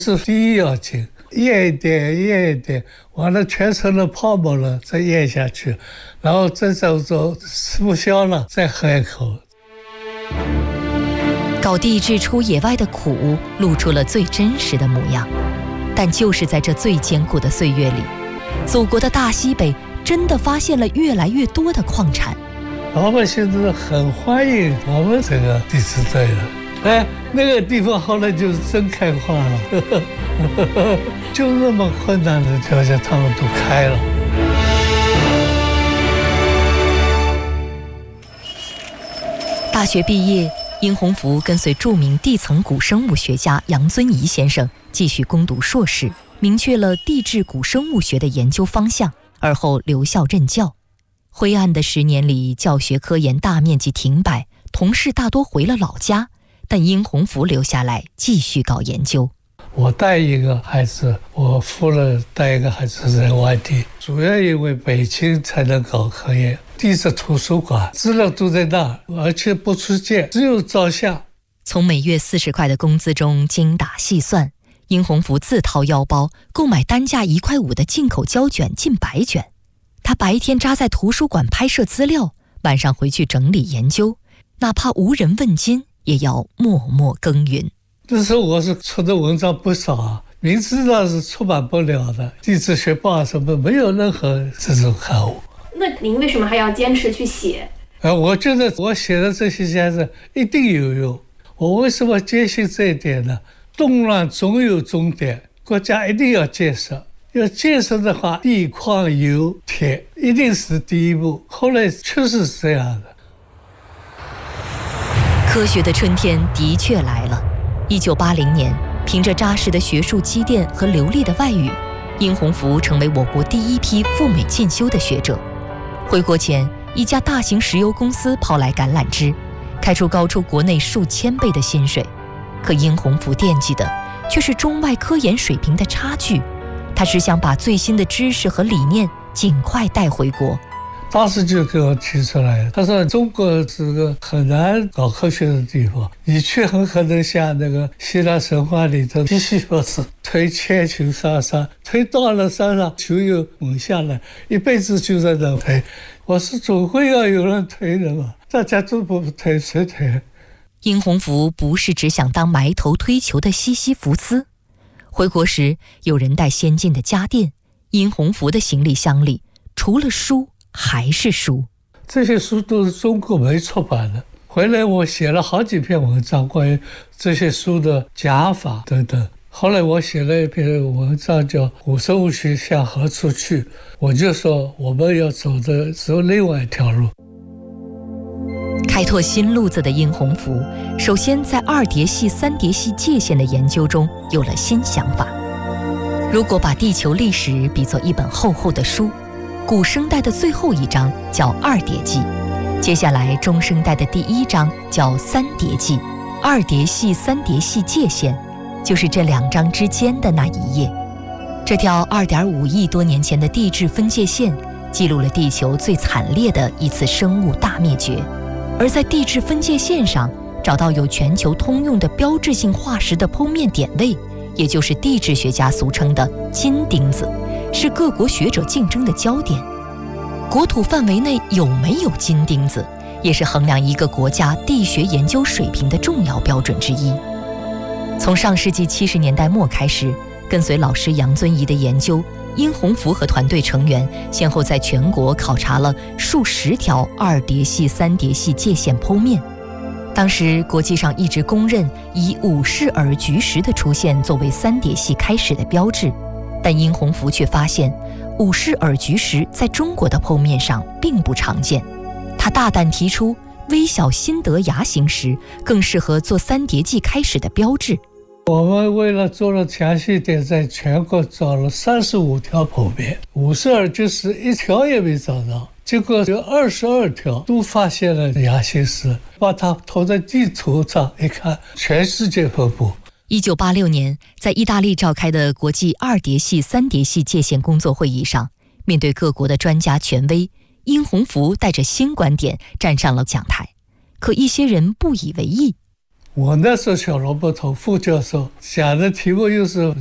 是第一要紧，咽一点咽一点，完了全成了泡沫了再咽下去，然后再走吃不消了再喝一口。 搞地质出野外的苦露出了最真实的模样，但就是在这最艰苦的岁月里，祖国的大西北真的发现了越来越多的矿产。 老百姓都很欢迎我们这个地质队的，那个地方后来就是真开化了，就那么困难的条件他们都开了。 大学毕业，殷洪福跟随著名地层古生物学家杨遵夷先生继续攻读硕士，明确了地质古生物学的研究方向，而后留校任教。灰暗的10年里，教学科研大面积停摆，同事大多回了老家，但殷洪福留下来继续搞研究。 我带一个孩子，我夫人带一个孩子在外地，主要因为北京才能搞科研，地质图书馆资料都在那儿，而且不出借，只有照相。 从每月40块的工资中精打细算，殷洪福自掏腰包购买单价1块5的进口胶卷近100卷。他白天扎在图书馆拍摄资料，晚上回去整理研究，哪怕无人问津，也要默默耕耘。 那时候我是出的文章不少啊，明知道是出版不了的，地质学报什么没有任何这种刊物。 那您为什么还要坚持去写？ 我觉得我写的这些家子一定有用。我为什么坚信这一点呢？动乱总有终点，国家一定要建设。要建设的话，地矿油铁一定是第一步，后来确实是这样的。 科学的春天的确来了。1980年，凭着扎实的学术积淀和流利的外语，殷洪福成为我国第一批赴美进修的学者。回国前，一家大型石油公司抛来橄榄枝，开出高出国内数千倍的薪水。可殷洪福惦记的却是中外科研水平的差距，他只想把最新的知识和理念尽快带回国。 当时就给我提出来，他说中国是个很难搞科学的地方，你去很可能像那个希腊神话里头西西弗斯推千球上山，推到了山上球又猛下来，一辈子就在那推。我说总会要有人推的嘛，大家都不推谁推？ 殷洪福不是只想当埋头推球的西西弗斯。回国时，有人带先进的家电，殷洪福的行李箱里除了书还是书。 这些书都是中国没出版的，回来我写了好几篇文章关于这些书的讲法等等。后来我写了一篇文章叫《古生物学向何处去》，我就说我们要走另外一条路。 开拓新路子的殷洪福，首先在二叠系、三叠系界限的研究中有了新想法。如果把地球历史比作一本厚厚的书，古生代的最后一章叫二叠纪，接下来中生代的第1章叫三叠纪，二叠系、三叠系界限就是这2章之间的那一页。这条2.5亿多年前的地质分界线，记录了地球最惨烈的一次生物大灭绝。而在地质分界线上找到有全球通用的标志性化石的剖面点位，也就是地质学家俗称的金钉子，是各国学者竞争的焦点。国土范围内有没有金钉子，也是衡量一个国家地学研究水平的重要标准之一。从上世纪70年代末开始，跟随老师杨遵夷的研究，殷洪福和团队成员先后在全国考察了数十条二叠系、三叠系界限剖面。当时国际上一直公认以五氏耳菊石的出现作为三叠系开始的标志，但殷洪福却发现五氏耳菊石在中国的剖面上并不常见。他大胆提出微小新德牙形石更适合做三叠纪开始的标志。 我们为了做了详细点，在全国找了35条剖面，五氏耳菊石1条也没找到，结果有22条都发现了牙形石，把它投在地图上一看，全世界分布。 1986年，在意大利召开的国际二叠系、三叠系界限工作会议上，面对各国的专家权威，殷洪福带着新观点站上了讲台，可一些人不以为意。 我那时候小萝卜头副教授讲的题目又是